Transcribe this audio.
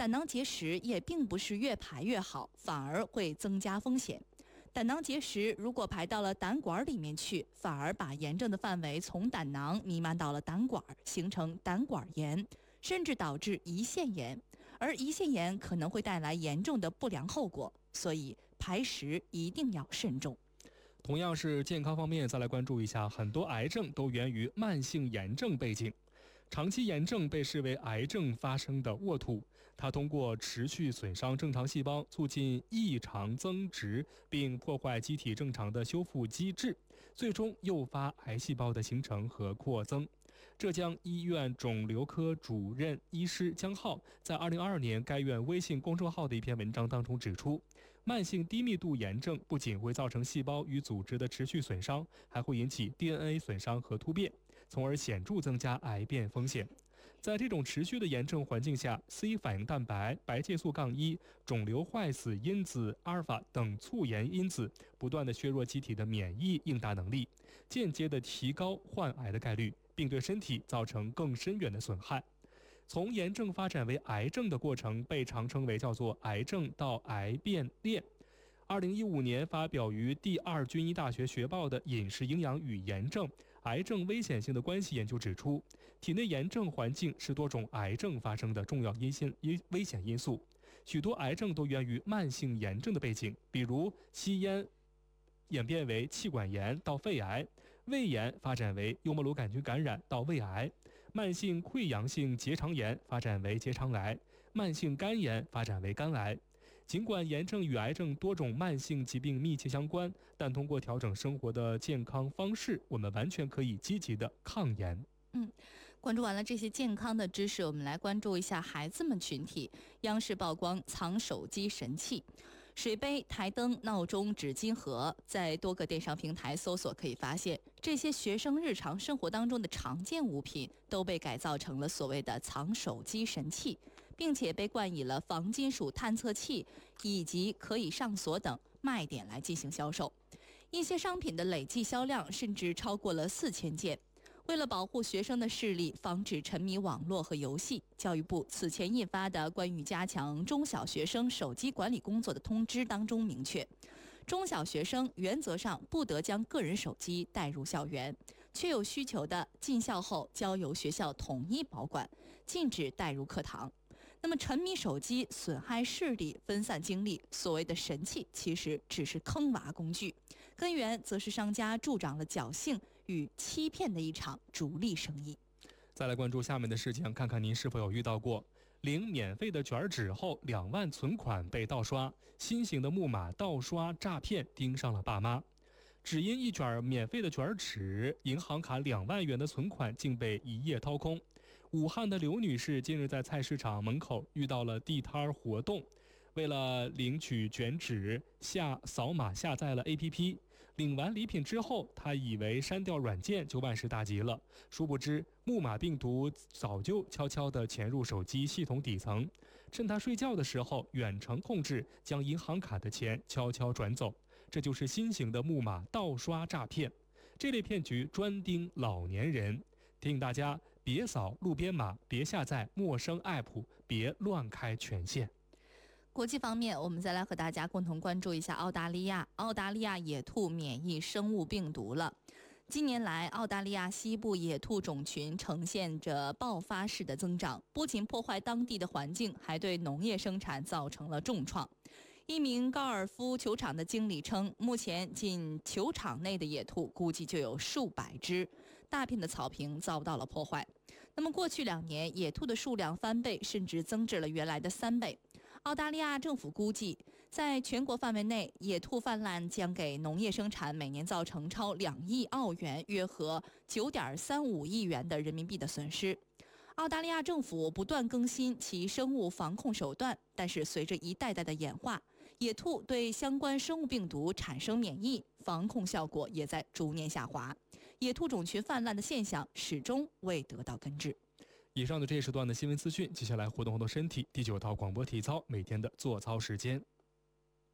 胆囊结石也并不是越排越好，反而会增加风险。胆囊结石如果排到了胆管里面去，反而把炎症的范围从胆囊弥漫到了胆管，形成胆管炎，甚至导致胰腺炎。而胰腺炎可能会带来严重的不良后果，所以排石一定要慎重。 同样是健康方面，再来关注一下，很多癌症都源于慢性炎症背景。长期炎症被视为癌症发生的沃土，它通过持续损伤正常细胞，促进异常增殖，并破坏机体正常的修复机制，最终诱发癌细胞的形成和扩增。浙江医院肿瘤科主任医师姜浩在2022年该院微信公众号的一篇文章当中指出，慢性低密度炎症不仅会造成细胞与组织的持续损伤，还会引起 DNA 损伤和突变，从而显著增加癌变风险。在这种持续的炎症环境下， C 反应蛋白、白介素杠1、肿瘤坏死因子阿尔法等促炎因子不断地削弱机体的免疫应答能力，间接地提高患癌的概率，并对身体造成更深远的损害。从炎症发展为癌症的过程被常称为叫做癌症到癌变链。2015年发表于第二军医大学学报的《饮食营养与炎症：癌症危险性的关系》研究指出，体内炎症环境是多种癌症发生的重要危险因素。许多癌症都源于慢性炎症的背景，比如吸烟演变为气管炎到肺癌，胃炎发展为幽门螺杆菌感染到胃癌，慢性溃疡性结肠炎发展为结肠癌，慢性肝炎发展为肝癌。尽管炎症与癌症多种慢性疾病密切相关，但通过调整生活的健康方式，我们完全可以积极的抗炎。 关注完了这些健康的知识，我们来关注一下孩子们群体。央视曝光藏手机神器，水杯、台灯、闹钟、纸巾盒，在多个电商平台搜索可以发现，这些学生日常生活当中的常见物品都被改造成了所谓的藏手机神器，并且被冠以了防金属探测器以及可以上锁等卖点来进行销售。一些商品的累计销量甚至超过了4000件。为了保护学生的视力，防止沉迷网络和游戏，教育部此前印发的关于加强中小学生手机管理工作的通知当中明确，中小学生原则上不得将个人手机带入校园，确有需求的进校后交由学校统一保管，禁止带入课堂。那么沉迷手机损害视力、分散精力，所谓的神器其实只是坑娃工具，根源则是商家助长了侥幸与欺骗的一场逐利生意。 再来关注下面的事情，看看您是否有遇到过领免费的卷纸后2万存款被盗刷，新型的木马盗刷诈骗盯上了爸妈。只因一卷免费的卷纸，银行卡2万元的存款竟被一夜掏空。武汉的刘女士近日在菜市场门口遇到了地摊活动，为了领取卷纸，扫码下载了 APP。 领完礼品之后，她以为删掉软件就万事大吉了，殊不知木马病毒早就悄悄地潜入手机系统底层，趁她睡觉的时候远程控制，将银行卡的钱悄悄转走。这就是新型的木马盗刷诈骗。这类骗局专盯老年人，提醒大家别扫路边码，别下载陌生 app， 别乱开权限。 国际方面，我们再来和大家共同关注一下澳大利亚。澳大利亚野兔免疫生物病毒了。近年来，澳大利亚西部野兔种群呈现着爆发式的增长，不仅破坏当地的环境，还对农业生产造成了重创。一名高尔夫球场的经理称，目前仅球场内的野兔估计就有数百只，大片的草坪遭到了破坏。那么过去2年，野兔的数量翻倍，甚至增至了原来的3倍。澳大利亚政府估计，在全国范围内，野兔泛滥将给农业生产每年造成超2亿澳元，约合9.35亿元的人民币的损失。澳大利亚政府不断更新其生物防控手段，但是随着一代代的演化，野兔对相关生物病毒产生免疫，防控效果也在逐年下滑。野兔种群泛滥的现象始终未得到根治。 以上的这一时段的新闻资讯，接下来活动身体。第9套广播体操每天的做操时间。